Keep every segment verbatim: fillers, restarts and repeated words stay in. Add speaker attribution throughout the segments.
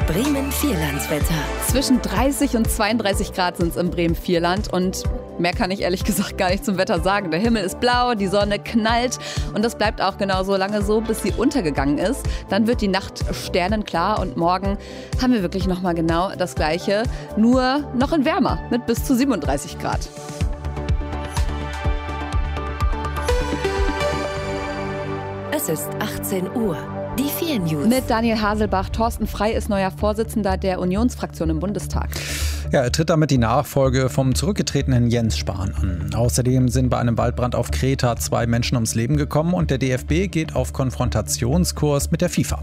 Speaker 1: Bremen-Vierlandswetter.
Speaker 2: Zwischen dreißig und zweiunddreißig Grad sind es im Bremen-Vierland und mehr kann ich ehrlich gesagt gar nicht zum Wetter sagen. Der Himmel ist blau, die Sonne knallt und das bleibt auch genau so lange so, bis sie untergegangen ist. Dann wird die Nacht sternenklar und morgen haben wir wirklich nochmal genau das Gleiche, nur noch in wärmer mit bis zu siebenunddreißig Grad.
Speaker 1: Es ist achtzehn Uhr. Die vier News.
Speaker 2: Mit Daniel Haselbach. Thorsten Frey ist neuer Vorsitzender der Unionsfraktion im Bundestag.
Speaker 3: Ja, er tritt damit die Nachfolge vom zurückgetretenen Jens Spahn an. Außerdem sind bei einem Waldbrand auf Kreta zwei Menschen ums Leben gekommen und der D F B geht auf Konfrontationskurs mit der FIFA.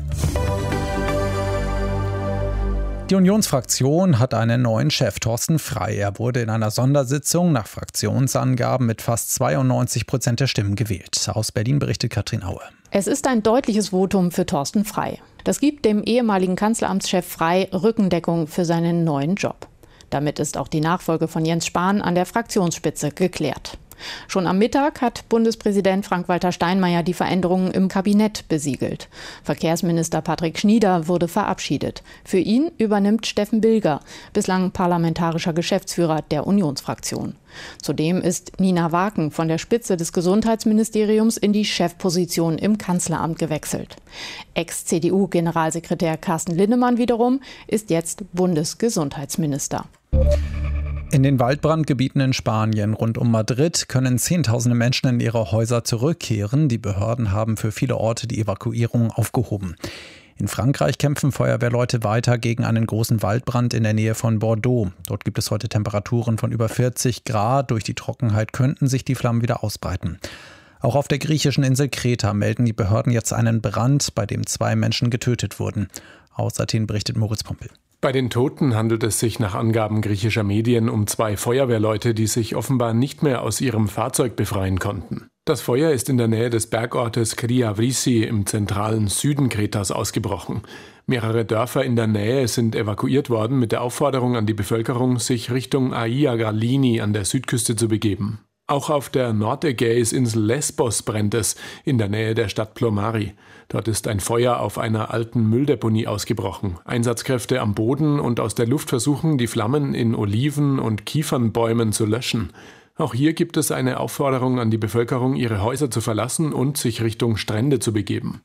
Speaker 3: Die Unionsfraktion hat einen neuen Chef, Thorsten Frey. Er wurde in einer Sondersitzung nach Fraktionsangaben mit fast zweiundneunzig Prozent der Stimmen gewählt. Aus Berlin berichtet Katrin Aue.
Speaker 4: Es ist ein deutliches Votum für Thorsten Frey. Das gibt dem ehemaligen Kanzleramtschef Frey Rückendeckung für seinen neuen Job. Damit ist auch die Nachfolge von Jens Spahn an der Fraktionsspitze geklärt. Schon am Mittag hat Bundespräsident Frank-Walter Steinmeier die Veränderungen im Kabinett besiegelt. Verkehrsminister Patrick Schnieder wurde verabschiedet. Für ihn übernimmt Steffen Bilger, bislang parlamentarischer Geschäftsführer der Unionsfraktion. Zudem ist Nina Waken von der Spitze des Gesundheitsministeriums in die Chefposition im Kanzleramt gewechselt. Ex-C D U-Generalsekretär Carsten Linnemann wiederum ist jetzt Bundesgesundheitsminister.
Speaker 3: In den Waldbrandgebieten in Spanien rund um Madrid können Zehntausende Menschen in ihre Häuser zurückkehren. Die Behörden haben für viele Orte die Evakuierung aufgehoben. In Frankreich kämpfen Feuerwehrleute weiter gegen einen großen Waldbrand in der Nähe von Bordeaux. Dort gibt es heute Temperaturen von über vierzig Grad. Durch die Trockenheit könnten sich die Flammen wieder ausbreiten. Auch auf der griechischen Insel Kreta melden die Behörden jetzt einen Brand, bei dem zwei Menschen getötet wurden. Aus Athen berichtet Moritz Pompel.
Speaker 5: Bei den Toten handelt es sich nach Angaben griechischer Medien um zwei Feuerwehrleute, die sich offenbar nicht mehr aus ihrem Fahrzeug befreien konnten. Das Feuer ist in der Nähe des Bergortes Kriavrisi im zentralen Süden Kretas ausgebrochen. Mehrere Dörfer in der Nähe sind evakuiert worden mit der Aufforderung an die Bevölkerung, sich Richtung Aia Galini an der Südküste zu begeben. Auch auf der Nordägäisinsel Lesbos brennt es, in der Nähe der Stadt Plomari. Dort ist ein Feuer auf einer alten Mülldeponie ausgebrochen. Einsatzkräfte am Boden und aus der Luft versuchen, die Flammen in Oliven- und Kiefernbäumen zu löschen. Auch hier gibt es eine Aufforderung an die Bevölkerung, ihre Häuser zu verlassen und sich Richtung Strände zu begeben.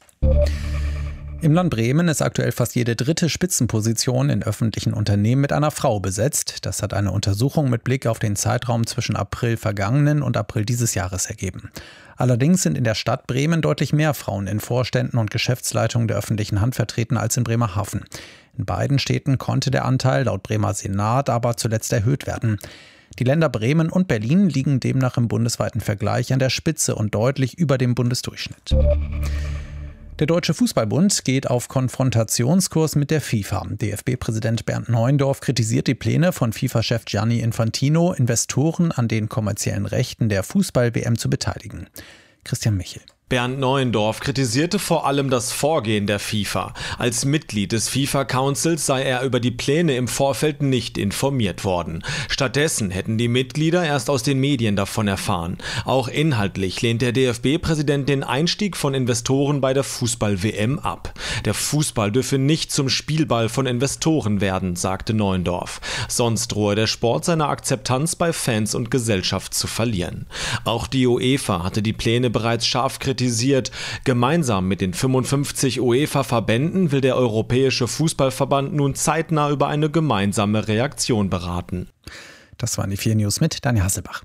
Speaker 3: Im Land Bremen ist aktuell fast jede dritte Spitzenposition in öffentlichen Unternehmen mit einer Frau besetzt. Das hat eine Untersuchung mit Blick auf den Zeitraum zwischen April vergangenen und April dieses Jahres ergeben. Allerdings sind in der Stadt Bremen deutlich mehr Frauen in Vorständen und Geschäftsleitungen der öffentlichen Hand vertreten als in Bremerhaven. In beiden Städten konnte der Anteil laut Bremer Senat aber zuletzt erhöht werden. Die Länder Bremen und Berlin liegen demnach im bundesweiten Vergleich an der Spitze und deutlich über dem Bundesdurchschnitt. Der Deutsche Fußballbund geht auf Konfrontationskurs mit der FIFA. D F B-Präsident Bernd Neuendorf kritisiert die Pläne von FIFA-Chef Gianni Infantino, Investoren an den kommerziellen Rechten der Fußball-W M zu beteiligen. Christian Michel.
Speaker 6: Bernd Neuendorf kritisierte vor allem das Vorgehen der FIFA. Als Mitglied des FIFA-Councils sei er über die Pläne im Vorfeld nicht informiert worden. Stattdessen hätten die Mitglieder erst aus den Medien davon erfahren. Auch inhaltlich lehnt der D F B-Präsident den Einstieg von Investoren bei der Fußball-W M ab. Der Fußball dürfe nicht zum Spielball von Investoren werden, sagte Neuendorf. Sonst drohe der Sport seine Akzeptanz bei Fans und Gesellschaft zu verlieren. Auch die UEFA hatte die Pläne bereits scharf kritisiert. Gemeinsam mit den fünfundfünfzig UEFA-Verbänden will der Europäische Fußballverband nun zeitnah über eine gemeinsame Reaktion beraten.
Speaker 3: Das waren die vier News mit Daniel Haselbach.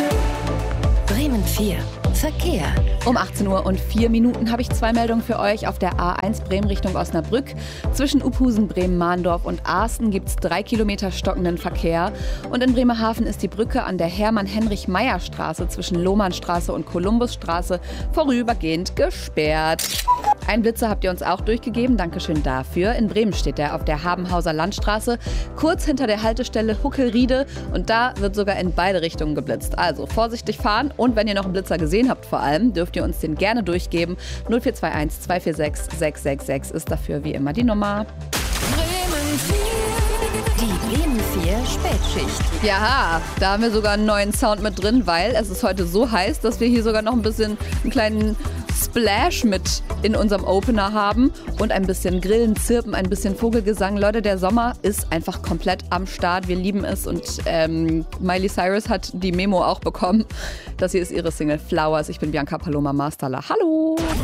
Speaker 1: Bremen vier. Verkehr.
Speaker 2: Um achtzehn Uhr und vier Minuten habe ich zwei Meldungen für euch. Auf der A eins Bremen Richtung Osnabrück. Zwischen Uphusen, Bremen-Mahndorf und Asten gibt es drei Kilometer stockenden Verkehr. Und in Bremerhaven ist die Brücke an der Hermann-Heinrich-Meyer-Straße zwischen Lohmannstraße und Kolumbusstraße vorübergehend gesperrt. Ein Blitzer habt ihr uns auch durchgegeben, Dankeschön dafür. In Bremen steht er auf der Habenhauser Landstraße, kurz hinter der Haltestelle Huckelriede und da wird sogar in beide Richtungen geblitzt. Also vorsichtig fahren und wenn ihr noch einen Blitzer gesehen habt vor allem, dürft ihr uns den gerne durchgeben. null vier zwei eins zwei vier sechs sechs sechs sechs ist dafür wie immer die Nummer.
Speaker 1: Bremen vier. Die Bremen vier Spätschicht.
Speaker 2: Ja, da haben wir sogar einen neuen Sound mit drin, weil es ist heute so heiß, dass wir hier sogar noch ein bisschen einen kleinen Splash mit in unserem Opener haben und ein bisschen Grillen, Zirpen, ein bisschen Vogelgesang. Leute, der Sommer ist einfach komplett am Start. Wir lieben es und ähm, Miley Cyrus hat die Memo auch bekommen. Das hier ist ihre Single Flowers. Ich bin Bianca Paloma Masterla. Hallo!